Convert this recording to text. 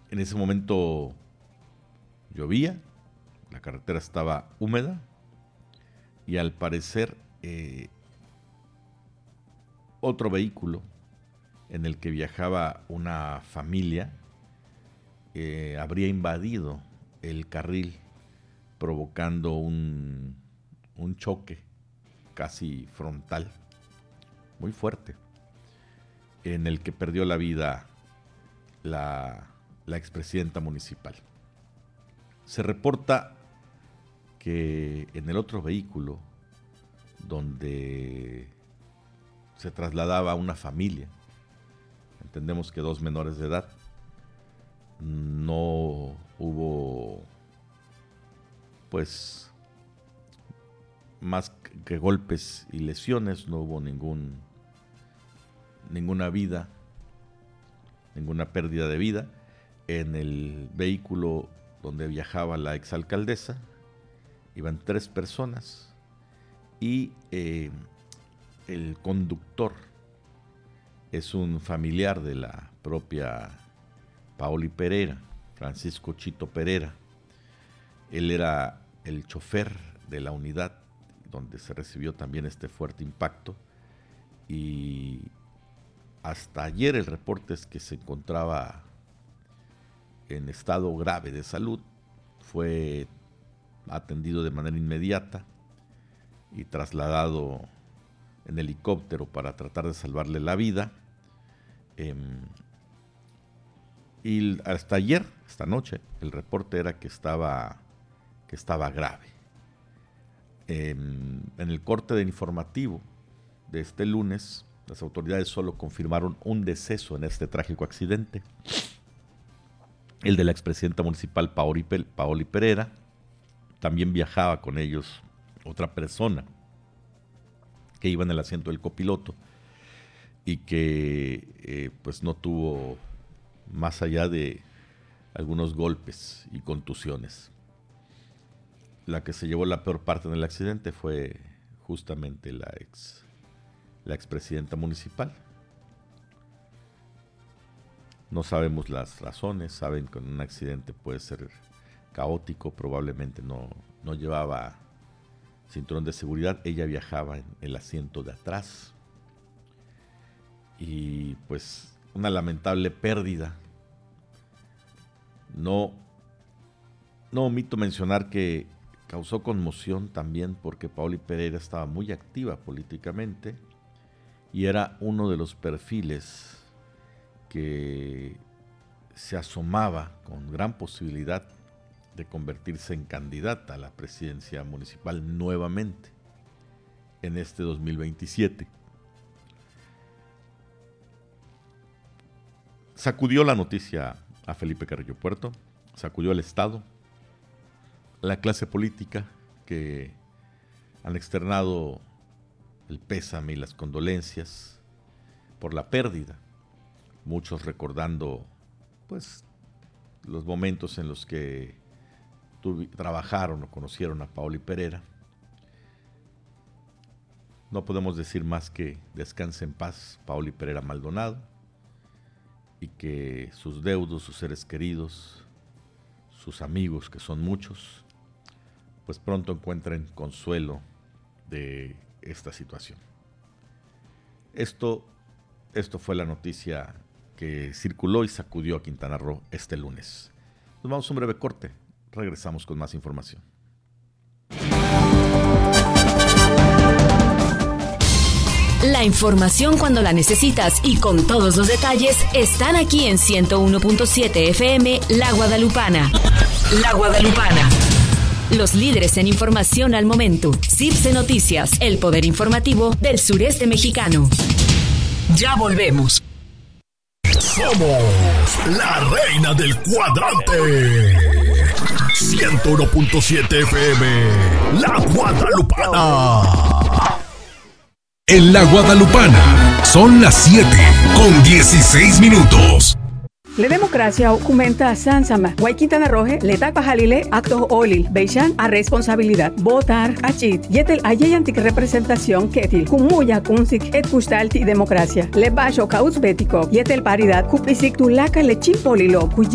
En ese momento llovía, la carretera estaba húmeda y al parecer otro vehículo en el que viajaba una familia habría invadido el carril, provocando un choque casi frontal, muy fuerte, en el que perdió la vida la expresidenta municipal. Se reporta que en el otro vehículo, donde se trasladaba una familia, entendemos que 2 menores de edad, no hubo pues más que golpes y lesiones, no hubo ninguna vida, ninguna pérdida de vida. En el vehículo donde viajaba la exalcaldesa iban 3 personas y el conductor es un familiar de la propia Paoli Pereira, Francisco Chito Pereira. Él era el chofer de la unidad donde se recibió también este fuerte impacto, y hasta ayer el reporte es que se encontraba en estado grave de salud. Fue atendido de manera inmediata y trasladado en helicóptero para tratar de salvarle la vida. Y hasta ayer, esta noche, el reporte era que estaba grave. En el corte de informativo de este lunes, las autoridades solo confirmaron un deceso en este trágico accidente, el de la expresidenta municipal Paoli Pereira. También viajaba con ellos otra persona que iba en el asiento del copiloto y que pues no tuvo más allá de algunos golpes y contusiones. La que se llevó la peor parte en el accidente fue justamente la expresidenta municipal. No sabemos las razones. Saben que un accidente puede ser caótico. Probablemente no llevaba cinturón de seguridad. Ella viajaba en el asiento de atrás. Y pues una lamentable pérdida. No omito mencionar que causó conmoción también porque Paoli Pereira estaba muy activa políticamente y era uno de los perfiles que se asomaba con gran posibilidad de convertirse en candidata a la presidencia municipal nuevamente en este 2027. Sacudió la noticia a Felipe Carrillo Puerto, sacudió al Estado, la clase política, que han externado el pésame y las condolencias por la pérdida. Muchos recordando pues los momentos en los que trabajaron o conocieron a Paoli Pereira. No podemos decir más que descanse en paz Paoli Pereira Maldonado, y que sus deudos, sus seres queridos, sus amigos, que son muchos, pues pronto encuentren consuelo de esta situación. Esto fue la noticia que circuló y sacudió a Quintana Roo este lunes. Nos vamos a un breve corte. Regresamos con más información. La información cuando la necesitas y con todos los detalles están aquí en 101.7 FM La Guadalupana. La Guadalupana. Los líderes en información al momento. CIRSE Noticias, el poder informativo del sureste mexicano. Ya volvemos. Somos la reina del cuadrante. 101.7 FM La Guadalupana. En La Guadalupana son las 7:16. La democracia aumenta Sansama. Guayquintana Roje, Leta Pajalile, Actos Olil, Beishan a responsabilidad. Votar, Achit, Yetel Ayayantic representación Ketil, Kumuya Kunsik, Et Kustalti democracia. Le Basho Kautzbético, Yetel paridad, Kupisik Tulaka Lechimpolilo,